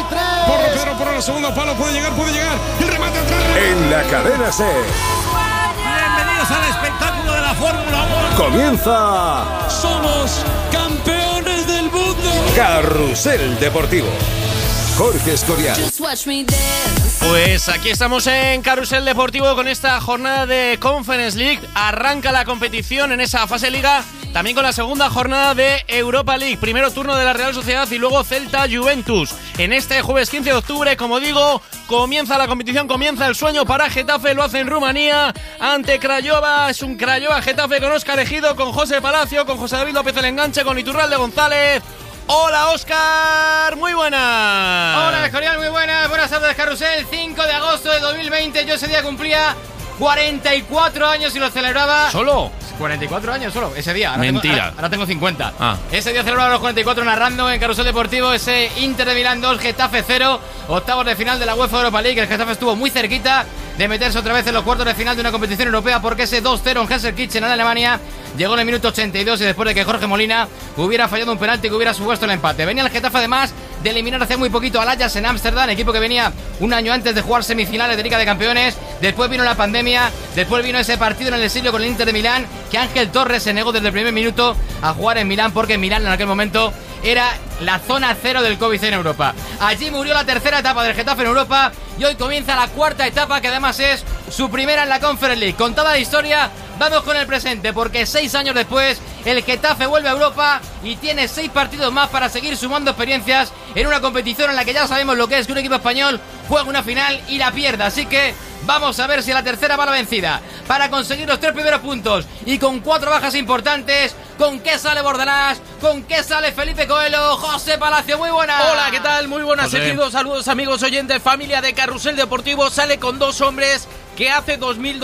Porro, la segunda palo, puede llegar. El remate atrás. En la cadena SER. Bienvenidos al espectáculo de la Fórmula 1. Comienza. Somos campeones del mundo. Carrusel Deportivo. Jorge Escorial. Pues aquí estamos en Carrusel Deportivo con esta jornada de Conference League. Arranca la competición en esa fase liga, también con la segunda jornada de Europa League. Primero turno de la Real Sociedad y luego Celta Juventus. En este jueves 15 de octubre, como digo, comienza la competición, comienza el sueño para Getafe. Lo hace en Rumanía ante Craiova. Es un Craiova Getafe con Óscar Ejido, con José Palacio, con José David López el Enganche, con Iturralde González. Hola Óscar, muy buenas. Hola Escorial, muy buenas. Buenas tardes Carrusel. 5 de agosto de 2020. Yo ese día cumplía 44 años y lo celebraba. ¿Solo? 44 años solo, ese día. Mentira. Ahora tengo 50. Ah. Ese día celebraba los 44 narrando en Carrusel Deportivo ese Inter de Milán 2, Getafe 0. Octavos de final de la UEFA Europa League. El Getafe estuvo muy cerquita de meterse otra vez en los cuartos de final de una competición europea, porque ese 2-0 en Gelsenkirchen en Alemania llegó en el minuto 82 y después de que Jorge Molina hubiera fallado un penalti que hubiera supuesto el empate. Venía el Getafe además de eliminar hace muy poquito al Ajax en Ámsterdam, equipo que venía un año antes de jugar semifinales de Liga de Campeones. Después vino la pandemia, después vino ese partido en el exilio con el Inter de Milán, que Ángel Torres se negó desde el primer minuto a jugar en Milán, porque Milán en aquel momento era la zona cero del COVID en Europa. Allí murió la tercera etapa del Getafe en Europa y hoy comienza la cuarta etapa, que además es su primera en la Conference League. Contada la historia, vamos con el presente, porque 6 años después el Getafe vuelve a Europa y tiene 6 partidos más para seguir sumando experiencias en una competición en la que ya sabemos lo que es que un equipo español juega una final y la pierda. Así que vamos a ver si la tercera va la vencida para conseguir los 3 primeros puntos, y con 4 bajas importantes. ¿Con qué sale Bordalás? ¿Con qué sale Felipe Coelho? José Palacio, muy buenas. Hola, ¿qué tal? Muy buenas, José. Ejidos. Saludos amigos oyentes, familia de Carrusel Deportivo. Sale con 2 hombres que hace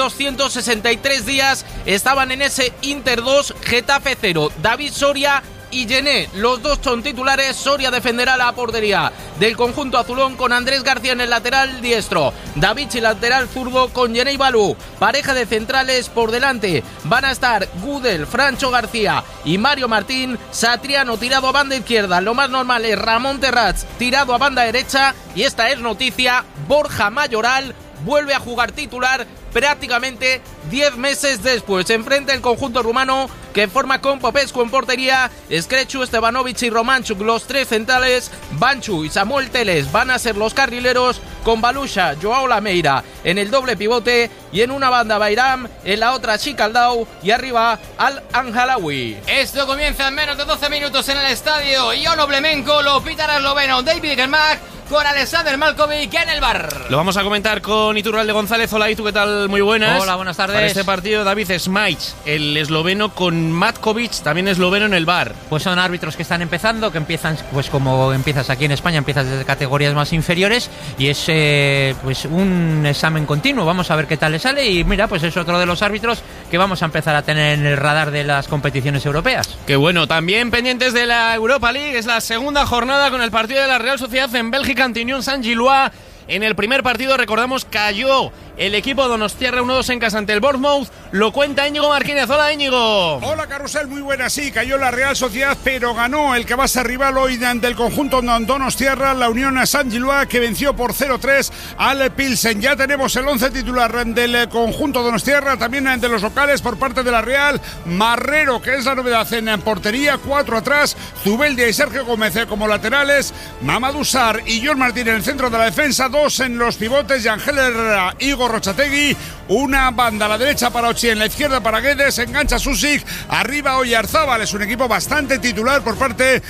2.263 días estaban en ese Inter 2, Getafe 0. David Soria y Gené, los dos son titulares. Soria defenderá la portería del conjunto azulón con Andrés García en el lateral diestro, David y lateral zurdo con Gené y Balú. Pareja de centrales por delante van a estar Gudel, Francho García y Mario Martín. Satriano tirado a banda izquierda. Lo más normal es Ramón Terrats tirado a banda derecha, y esta es noticia: Borja Mayoral vuelve a jugar titular prácticamente 10 meses después. Enfrente el conjunto rumano, que forma con Popescu en portería, Skrechu, Stevanovic y Romanchuk los 3 centrales. Banchu y Samuel Teles van a ser los carrileros, con Balusha, Joao Lameira en el doble pivote, y en una banda Bayram, en la otra Chicaldao y arriba Al-Anjalawi. Esto comienza en menos de 12 minutos en el estadio Ion Oblemenko. Lo pita el esloveno David Germach con Alexander Malkovic en el bar. Lo vamos a comentar con Iturralde González. Hola, ¿y tú qué tal? Muy buenas. Hola, buenas tardes. Para este partido, David Smajic, el esloveno, con Matkovic, también esloveno, en el bar. Pues son árbitros que están empezando, que empiezan, pues como empiezas aquí en España, empiezas desde categorías más inferiores, y es pues un examen continuo. Vamos a ver qué tal le sale, y mira, pues es otro de los árbitros que vamos a empezar a tener en el radar de las competiciones europeas. Qué bueno. También pendientes de la Europa League, es la segunda jornada con el partido de la Real Sociedad en Bélgica ante Unión Saint-Gilloise. En el primer partido, recordamos, cayó el equipo donostiarra 1-2 en casa ante el Bournemouth. Lo cuenta Íñigo Martínez. Hola, Íñigo. Hola, Carrusel, muy buena. Sí, cayó la Real Sociedad, pero ganó el que va a ser rival hoy del conjunto donostiarra, la Unión Saint-Gilloise, que venció por 0-3 al Pilsen. Ya tenemos el 11 titular del conjunto donostiarra, también de los locales por parte de la Real. Marrero, que es la novedad en portería, 4 atrás, Zubeldia y Sergio Gómez como laterales, Mamadou Sarr y John Martín en el centro de la defensa, 2 en los pivotes, Yangel Herrera, Igor Rochategui, una banda a la derecha para Ochi, en la izquierda para Guedes, engancha Susic, arriba Oyarzábal. Es un equipo bastante titular por parte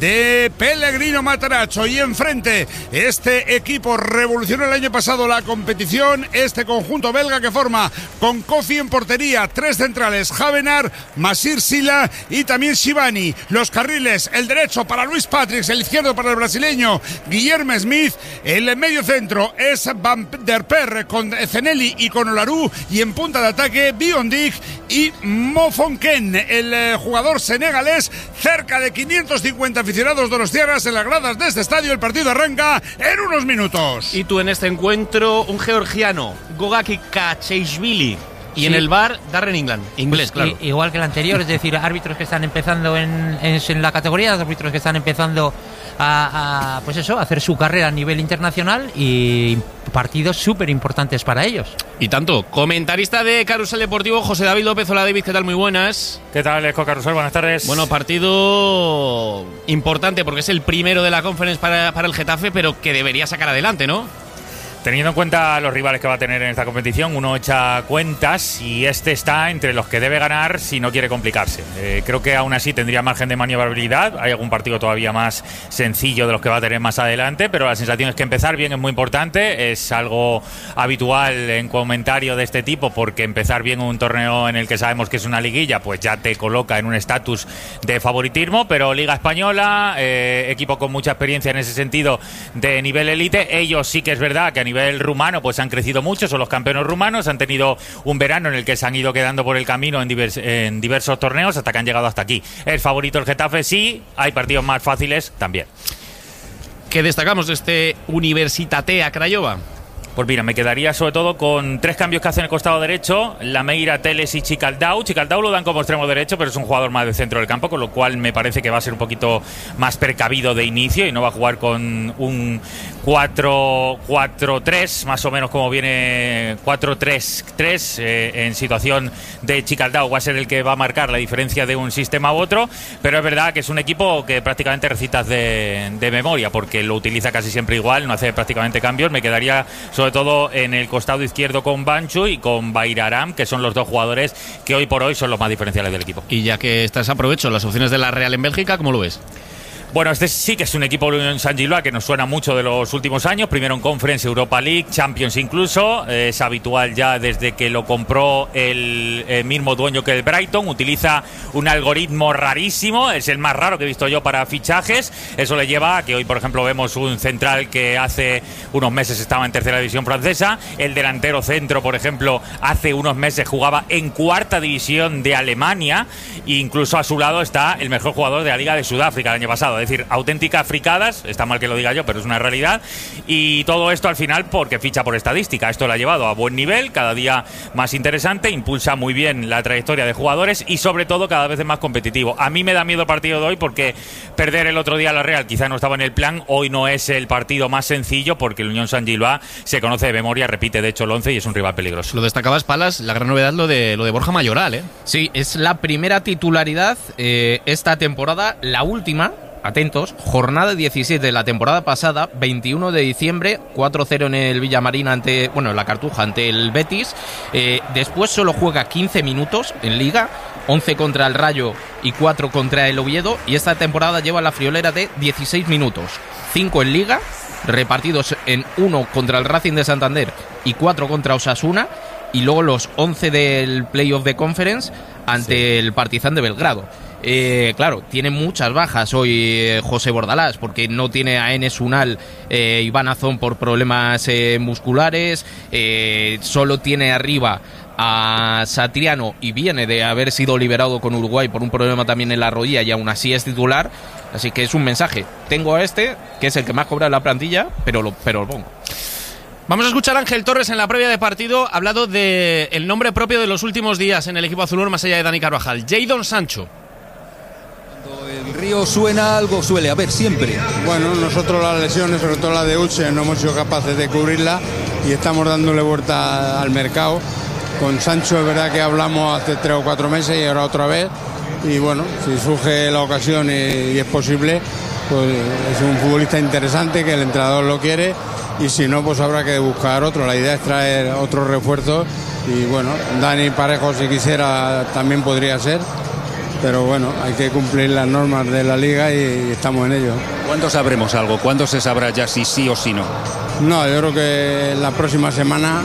de Pellegrino Matarazzo, y enfrente este equipo revolucionó el año pasado la competición, este conjunto belga, que forma con Kofi en portería, 3 centrales, Javenar, Masir Sila y también Shivani. Los carriles, el derecho para Luis Patrick, el izquierdo para el brasileño Guillermo Smith, el medio centro es Van der Perre con Zenelli y con Olarú, y en punta de ataque Biondik y Mofonken, el jugador senegalés. Cerca de 550 aficionados donostiarras en las gradas de este estadio. El partido arranca en unos minutos. Y tú en este encuentro, un georgiano, Gogaki Kacheishvili, Y en el VAR, Darren England, inglés, pues, claro. Igual que el anterior, es decir, árbitros que están empezando en la categoría, árbitros que están empezando a hacer su carrera a nivel internacional y partidos súper importantes para ellos. Y tanto. Comentarista de Carrusel Deportivo, José David López. Hola, David, ¿qué tal? Muy buenas. ¿Qué tal, Esco Carrusel? Buenas tardes. Bueno, partido importante porque es el primero de la Conference para el Getafe, pero que debería sacar adelante, ¿no? Teniendo en cuenta los rivales que va a tener en esta competición, uno echa cuentas y este está entre los que debe ganar si no quiere complicarse. Creo que aún así tendría margen de maniobrabilidad. Hay algún partido todavía más sencillo de los que va a tener más adelante, pero la sensación es que empezar bien es muy importante. Es algo habitual en comentario de este tipo, porque empezar bien un torneo en el que sabemos que es una liguilla, pues ya te coloca en un estatus de favoritismo. Pero Liga Española, equipo con mucha experiencia en ese sentido de nivel élite. Ellos sí que es verdad que a nivel rumano pues han crecido mucho, son los campeones rumanos, han tenido un verano en el que se han ido quedando por el camino en diversos torneos hasta que han llegado hasta aquí. ¿Es favorito el Getafe? Sí. Hay partidos más fáciles también. ¿Qué destacamos de este Universitatea Craiova? Pues mira, me quedaría sobre todo con 3 cambios que hacen el costado derecho: Lameira, Teles y Chicaldao. Chicaldao lo dan como extremo derecho, pero es un jugador más del centro del campo, con lo cual me parece que va a ser un poquito más precavido de inicio y no va a jugar con un 4-4-3, más o menos como viene 4-3-3 en situación de Chicaldao. Va a ser el que va a marcar la diferencia de un sistema u otro, pero es verdad que es un equipo que prácticamente recitas de memoria, porque lo utiliza casi siempre igual, no hace prácticamente cambios. Me quedaría sobre todo en el costado izquierdo con Banchu y con Bairaram, que son los dos jugadores que hoy por hoy son los más diferenciales del equipo. Y ya que estás, aprovecho las opciones de la Real en Bélgica, ¿cómo lo ves? Bueno, este sí que es un equipo de Unión Saint-Gilloise que nos suena mucho de los últimos años. Primero en Conference, Europa League, Champions incluso. Es habitual ya desde que lo compró el mismo dueño que el Brighton. Utiliza un algoritmo rarísimo, es el más raro que he visto yo para fichajes. Eso le lleva a que hoy, por ejemplo, vemos un central que hace unos meses estaba en tercera división francesa. El delantero centro, por ejemplo, hace unos meses jugaba en cuarta división de Alemania. E incluso a su lado está el mejor jugador de la Liga de Sudáfrica el año pasado. Es decir, auténticas fricadas, está mal que lo diga yo, pero es una realidad. Y todo esto al final porque ficha por estadística. Esto lo ha llevado a buen nivel, cada día más interesante, impulsa muy bien la trayectoria de jugadores y sobre todo cada vez es más competitivo. A mí me da miedo el partido de hoy porque perder el otro día a la Real quizá no estaba en el plan. Hoy no es el partido más sencillo porque el Unión Saint-Gilloise se conoce de memoria, repite de hecho el 11 y es un rival peligroso. Lo destacabas, Palas, la gran novedad lo de Borja Mayoral, ¿eh? Sí, es la primera titularidad esta temporada, la última. Atentos, jornada 17 de la temporada pasada, 21 de diciembre, 4-0 en el Villamarín en la Cartuja ante el Betis. Después solo juega 15 minutos en Liga, 11 contra el Rayo y 4 contra el Oviedo. Y esta temporada lleva la friolera de 16 minutos, 5 en Liga, repartidos en 1 contra el Racing de Santander y 4 contra Osasuna. Y luego los 11 del Playoff de Conference ante el Partizan de Belgrado. Claro, tiene muchas bajas hoy José Bordalás, porque no tiene a Enes Unal, Iván Azón por problemas musculares, solo tiene arriba a Satriano y viene de haber sido liberado con Uruguay por un problema también en la rodilla y aún así es titular. Así que es un mensaje: tengo a este, que es el que más cobra en la plantilla, pero lo pongo. Vamos a escuchar a Ángel Torres en la previa de partido, ha hablado del nombre propio de los últimos días en el equipo azulón más allá de Dani Carvajal, Jadon Sancho. El río suena, algo suele haber siempre. Bueno, nosotros las lesiones, sobre todo la de Uche, no hemos sido capaces de cubrirla y estamos dándole vuelta al mercado. Con Sancho es verdad que hablamos hace 3 o 4 meses y ahora otra vez. Y bueno, si surge la ocasión y es posible, pues es un futbolista interesante que el entrenador lo quiere. Y si no, pues habrá que buscar otro. La idea es traer otros refuerzos. Y bueno, Dani Parejo, si quisiera, también podría ser. Pero bueno, hay que cumplir las normas de la liga y estamos en ello. ¿Cuándo sabremos algo? ¿Cuándo se sabrá ya si sí o si no? No, yo creo que la próxima semana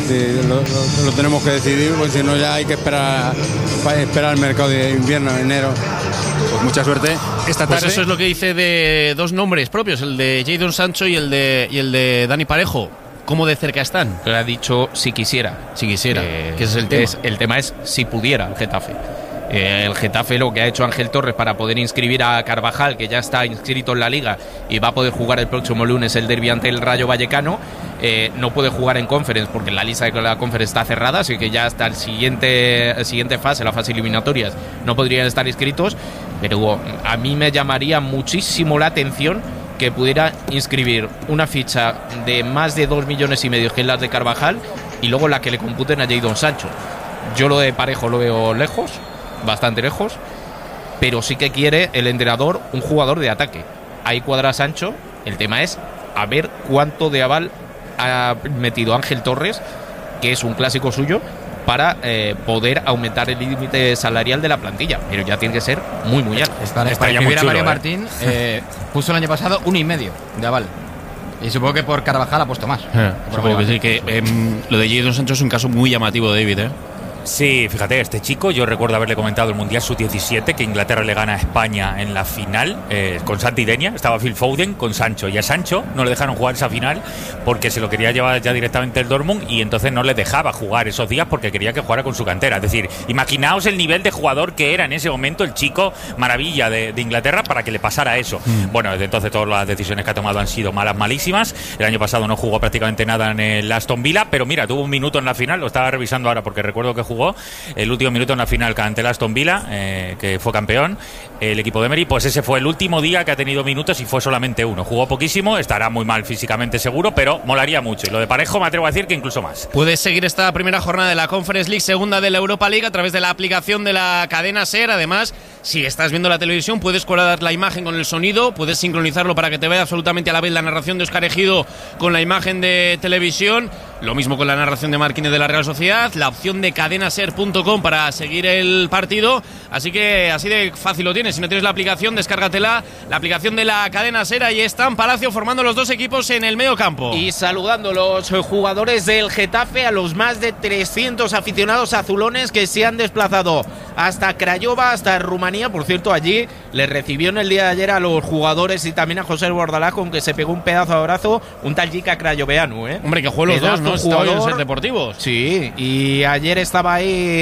lo tenemos que decidir, porque si no ya hay que esperar el mercado de invierno, enero. Pues mucha suerte esta tarde. Pues eso es lo que dice de dos nombres propios, el de Jadon Sancho y el de Dani Parejo. ¿Cómo de cerca están? Le ha dicho si quisiera. Si quisiera, que ese es el tema. El tema es si pudiera el Getafe. El Getafe, lo que ha hecho Ángel Torres para poder inscribir a Carvajal, que ya está inscrito en la Liga y va a poder jugar el próximo lunes el derbi ante el Rayo Vallecano, no puede jugar en Conference porque la lista de la Conference está cerrada, así que ya hasta el siguiente fase, la fase eliminatorias, no podrían estar inscritos, pero a mí me llamaría muchísimo la atención que pudiera inscribir una ficha de más de 2,5 millones que es la de Carvajal y luego la que le computen a Jadon Sancho. Yo lo de Parejo lo veo lejos, bastante lejos, pero sí que quiere el entrenador un jugador de ataque. Ahí cuadra Sancho, el tema es a ver cuánto de aval ha metido Ángel Torres, que es un clásico suyo, para poder aumentar el límite salarial de la plantilla, pero ya tiene que ser muy alto. Para escribir a Mario Martín, puso el año pasado 1,5 de aval. Y supongo que por Carvajal ha puesto más. Supongo que sí, que lo de Jadon Sancho es un caso muy llamativo, David, Sí, fíjate, este chico, yo recuerdo haberle comentado el Mundial Sub-17 que Inglaterra le gana a España en la final con Santi Denia, estaba Phil Foden con Sancho, y a Sancho no le dejaron jugar esa final porque se lo quería llevar ya directamente el Dortmund y entonces no le dejaba jugar esos días porque quería que jugara con su cantera. Es decir, imaginaos el nivel de jugador que era en ese momento el chico maravilla de Inglaterra para que le pasara eso. Bueno, desde entonces todas las decisiones que ha tomado han sido malísimas. El año pasado no jugó prácticamente nada en el Aston Villa, pero mira, tuvo un minuto en la final, lo estaba revisando ahora porque recuerdo que jugó el último minuto en la final ante el Aston Villa, que fue campeón el equipo de Emery. Pues ese fue el último día que ha tenido minutos y fue solamente uno. Jugó poquísimo, estará muy mal físicamente seguro, pero molaría mucho. Y lo de Parejo me atrevo a decir que incluso más. Puedes seguir esta primera jornada de la Conference League, segunda de la Europa League, a través de la aplicación de la cadena SER. Además, si estás viendo la televisión, puedes colar la imagen con el sonido, puedes sincronizarlo para que te vea absolutamente a la vez la narración de Óscar Ejido con la imagen de televisión. Lo mismo con la narración de Marquínez de la Real Sociedad, la opción de cadenaser.com para seguir el partido. Así que así de fácil lo tienes. Si no tienes la aplicación, descárgatela, la aplicación de la cadena SER. Ahí están Palacio formando los dos equipos en el medio campo. Y saludando los jugadores del Getafe, a los más de 300 aficionados azulones que se han desplazado hasta Craiova, hasta Rumanía. Por cierto, allí le recibió en el día de ayer a los jugadores y también a José Bordalás, con que se pegó un pedazo de abrazo, un tal Jica Crayoveanu, Hombre, que jueguen los dos, ¿no? Jugador en Ser Deportivos. Sí, y ayer estaba ahí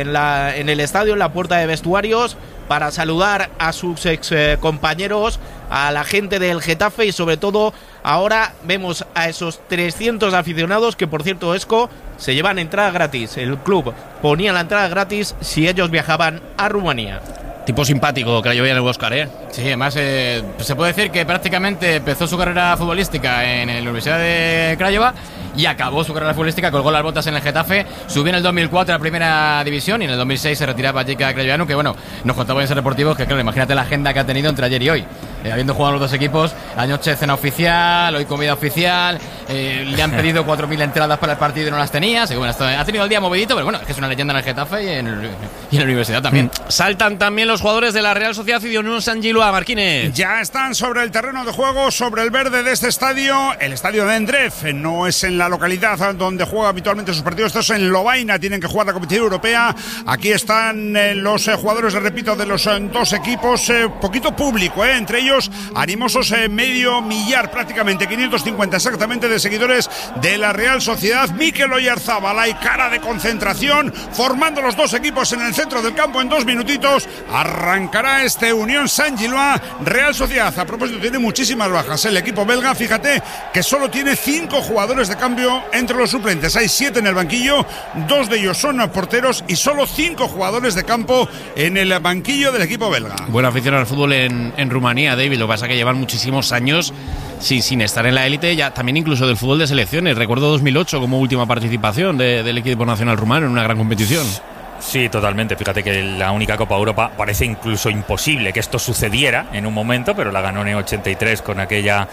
en el estadio, en la puerta de vestuarios, para saludar a sus ex compañeros, a la gente del Getafe, y sobre todo ahora vemos a esos 300 aficionados que, por cierto, Esco, se llevan entrada gratis. El club ponía la entrada gratis si ellos viajaban a Rumanía. Tipo simpático, que la llevaría en el Óscar, Sí, además se puede decir que prácticamente empezó su carrera futbolística en la Universidad de Craiova y acabó su carrera futbolística, colgó las botas en el Getafe, subió en el 2004 a la primera división y en el 2006 se retiraba Jica Crayoveanu, que bueno, nos contaba en Ser Deportivos que claro, imagínate la agenda que ha tenido entre ayer y hoy. Habiendo jugado los dos equipos, anoche cena oficial, hoy comida oficial, le han pedido 4.000 entradas para el partido y no las tenía, así que bueno, ha tenido el día movidito, pero bueno, es que es una leyenda en el Getafe y en la universidad también. Saltan también los jugadores de la Real Sociedad y de Unión Saint-Gilloise, Marquínez. Ya están sobre el terreno de juego, sobre el verde de este estadio, el estadio de Endref. No es en la localidad donde juega habitualmente sus partidos, esto es en Lovaina, tienen que jugar la competición europea. Aquí están los jugadores, repito, de los dos equipos, poquito público, entre ellos animosos, medio millar, prácticamente 550 exactamente de seguidores de la Real Sociedad. Mikel Oyarzabal, hay cara de concentración, formando los dos equipos en el centro del campo. En 2 minutitos arrancará este Unión Saint-Gilloise Real Sociedad. A propósito, tiene muchísimas bajas el equipo belga, fíjate que solo tiene 5 jugadores de cambio entre los suplentes, hay 7 en el banquillo, 2 de ellos son porteros y solo 5 jugadores de campo en el banquillo del equipo belga. Buena afición al fútbol en Rumanía, David. Lo que pasa es que llevan muchísimos años sin estar en la élite, ya también incluso del fútbol de selecciones. Recuerdo 2008 como última participación del equipo nacional rumano en una gran competición. Sí, totalmente. Fíjate que la única Copa Europa parece incluso imposible que esto sucediera en un momento, pero la ganó en el 83 con aquella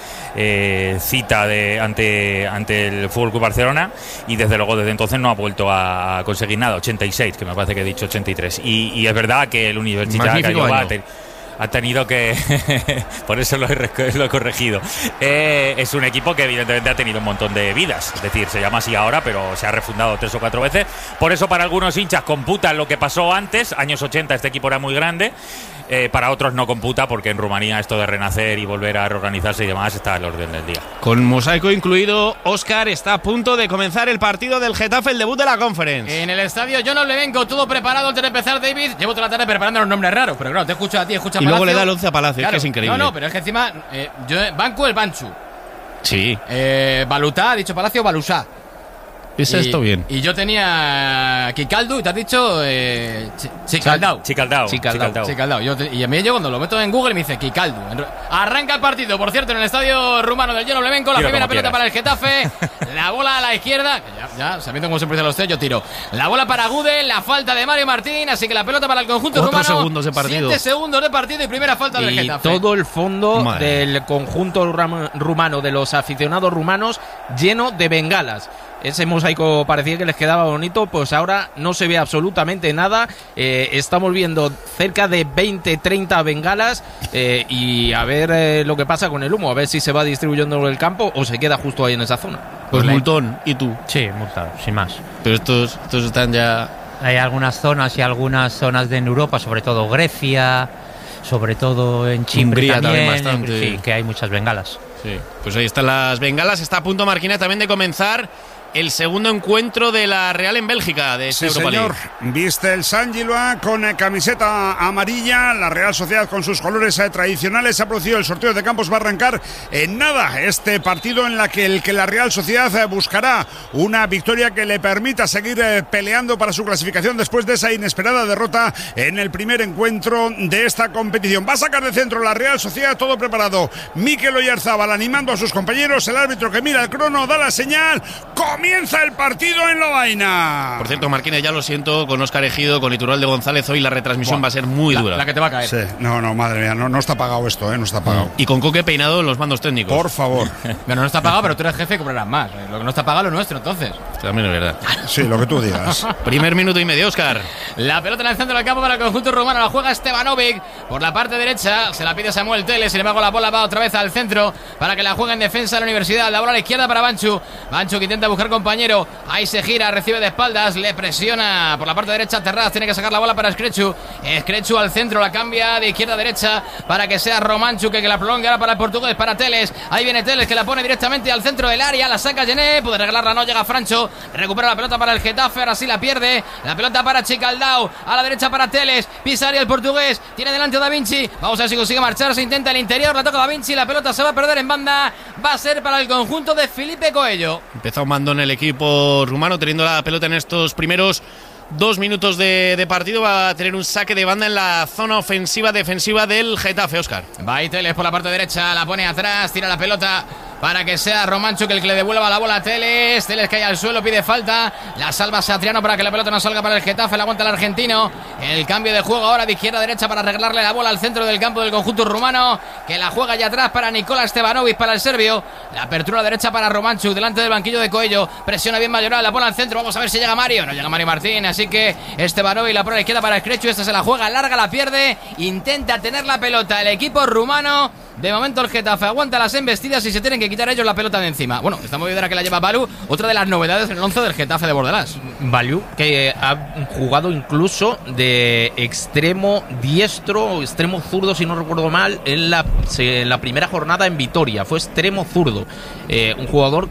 cita ante el FC Barcelona, y desde luego desde entonces no ha vuelto a conseguir nada. 86, que me parece que he dicho 83. Y es verdad que el Universidad Craiova ha tenido que por eso lo he corregido, es un equipo que evidentemente ha tenido un montón de vidas, es decir, se llama así ahora, pero se ha refundado 3 o 4 veces, por eso para algunos hinchas computan lo que pasó antes, años 80 este equipo era muy grande, para otros no computa porque en Rumanía esto de renacer y volver a reorganizarse y demás está al orden del día. Con mosaico incluido, Óscar, está a punto de comenzar el partido del Getafe, el debut de la Conference. En el estadio Jonas Levenko, todo preparado antes de empezar, David. Llevo toda la tarde preparando los nombres raros, pero claro, te escucho a ti, escucha a y Palacio. luego le da el 11 a Palacio, claro, es que es increíble. No, pero es que encima, Banco el Banchu. Sí. Balutá, ha dicho Palacio, Balusá. ¿Es esto bien? Y yo tenía Kikaldou y te has dicho Chicaldao. Chicaldao. Y a mí yo cuando lo meto en Google me dice Kikaldou. Arranca el partido, por cierto, en el estadio rumano del Lleno Blemenco. La primera pelota para el Getafe. La bola a la izquierda. Ya, sabiendo cómo se empiezan los tres, yo tiro. La bola para Gudel, la falta de Mario Martín. Así que la pelota para el conjunto rumano. 4 segundos de partido. 7 segundos de partido y primera falta del Getafe. Y todo el fondo del conjunto rumano, de los aficionados rumanos, lleno de bengalas. Ese mosaico parecía que les quedaba bonito, pues ahora no se ve absolutamente nada. Estamos viendo cerca de 20-30 bengalas y a ver lo que pasa con el humo, a ver si se va distribuyendo el campo o se queda justo ahí en esa zona. Pues multón, ¿y tú? Sí, multado, sin más. Pero estos están ya... Hay algunas zonas de en Europa, sobre todo Grecia, sobre todo en Chipre también bastante. Sí, que hay muchas bengalas. Sí, pues ahí están las bengalas. Está a punto Marquina también de comenzar el segundo encuentro de la Real en Bélgica de esta Europa League. Viste el Saint-Gilloise con camiseta amarilla. La Real Sociedad con sus colores tradicionales. Ha producido el sorteo de campos. Va a arrancar en nada este partido en el que la Real Sociedad buscará una victoria que le permita seguir peleando para su clasificación después de esa inesperada derrota en el primer encuentro de esta competición. Va a sacar de centro la Real Sociedad, todo preparado. Mikel Oyarzábal animando a sus compañeros. El árbitro que mira el crono da la señal. Comienza el partido en Lovaina. Por cierto, Marquina, ya lo siento, con Óscar Ejido, con Iturralde González, hoy la retransmisión va a ser muy dura. La que te va a caer. Sí. No, madre mía, no está pagado esto, no está pagado. Y con Coque peinado en los mandos técnicos. Por favor. Bueno, no está pagado, pero tú eres jefe y cobrarás más. Lo que no está pagado es lo nuestro, entonces. También es verdad. Sí, lo que tú digas. Primer minuto y medio, Óscar. La pelota en el centro del campo para el conjunto rumano. La juega Stevanovic por la parte derecha. Se la pide Samuel Teles. Sin embargo, la bola va otra vez al centro para que la juegue en defensa de la Universidad. La bola a la izquierda para Banchu. Banchu que intenta buscar compañero. Ahí se gira, recibe de espaldas, le presiona por la parte derecha Terraz, tiene que sacar la bola para Skrechu al centro, la cambia de izquierda a derecha para que sea Romanchu que la prolongue ahora para el portugués, para Teles. Ahí viene Teles que la pone directamente al centro del área, la saca Gené, puede regalarla, no llega Francho, recupera la pelota para el Getafe, ahora sí la pierde, la pelota para Chicaldao, a la derecha para Teles, pisa área el portugués, tiene delante a Da Vinci, vamos a ver si consigue marcharse, intenta el interior, la toca Da Vinci, la pelota se va a perder en banda, va a ser para el conjunto de Felipe Coello. Empezó mandón el equipo rumano teniendo la pelota en estos primeros 2 minutos de partido. Va a tener un saque de banda en la zona defensiva del Getafe, Óscar. Va ahí Teles por la parte derecha, la pone atrás, tira la pelota para que sea Romanchu que el que le devuelva la bola a Teles. Teles cae al suelo, pide falta, la salva Satriano para que la pelota no salga para el Getafe, la aguanta el argentino. El cambio de juego ahora de izquierda a derecha para arreglarle la bola al centro del campo del conjunto rumano, que la juega ya atrás para Nikola Stevanovic, para el serbio. La apertura derecha para Romanchu, delante del banquillo de Coello, presiona bien Mayoral, la bola al centro, vamos a ver si llega Mario, no llega Mario Martín, así que Stevanovic la pone a la izquierda para Skrechu, esta se la juega larga, la pierde, intenta tener la pelota el equipo rumano. De momento el Getafe aguanta las embestidas y se tienen que quitar ellos la pelota de encima. Bueno, esta movidera que la lleva Balu, otra de las novedades en el 11 del Getafe de Bordalás. Balu, que ha jugado incluso de extremo diestro o extremo zurdo, si no recuerdo mal, en la primera jornada en Vitoria. Fue extremo zurdo. Un jugador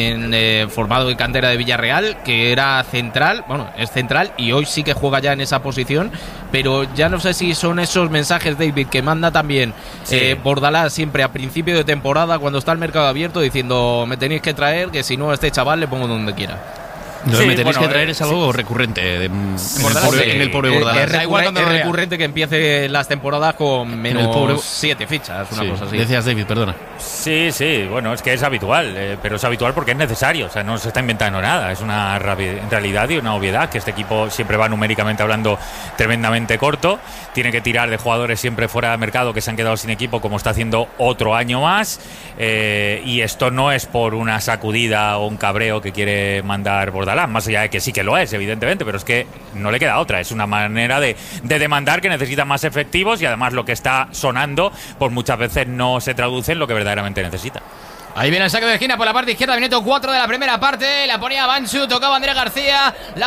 que formado de cantera de Villarreal, que era central, bueno, es central y hoy sí que juega ya en esa posición, pero ya no sé si son esos mensajes, David, que manda también Bordalás siempre a principio de temporada cuando está el mercado abierto diciendo me tenéis que traer, que si no a este chaval le pongo donde quiera. Lo que me tenéis que traer es algo recurrente en el pobre Bordalás. Es recurrente que empiece las temporadas con menos 7 fichas, una cosa así. Decías, David, perdona. Sí, bueno, es que es habitual, pero es habitual porque es necesario, o sea, no se está inventando nada, es una realidad y una obviedad que este equipo siempre va numéricamente hablando tremendamente corto, tiene que tirar de jugadores siempre fuera de mercado que se han quedado sin equipo como está haciendo otro año más, y esto no es por una sacudida o un cabreo que quiere mandar Bordalás, más allá de que sí que lo es, evidentemente, pero es que no le queda otra, es una manera de demandar que necesita más efectivos y además lo que está sonando pues muchas veces no se traduce en lo que verdaderamente necesita. Ahí viene el saque de esquina por la parte izquierda, minuto 4 de la primera parte, la ponía Banchu, tocaba Andrés García, la